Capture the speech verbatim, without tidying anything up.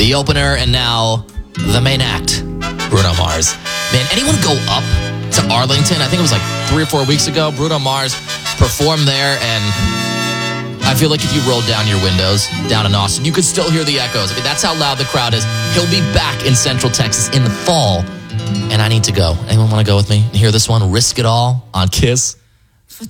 the opener, and now the main act, Bruno Mars. Man, anyone go up to Arlington? I think it was like three or four weeks ago. Bruno Mars performed there, and I feel like if you rolled down your windows down in Austin, you could still hear the echoes. I mean, that's how loud the crowd is. He'll be back in Central Texas in the fall, and I need to go. Anyone want to go with me and hear this one? Risk It All on Kiss.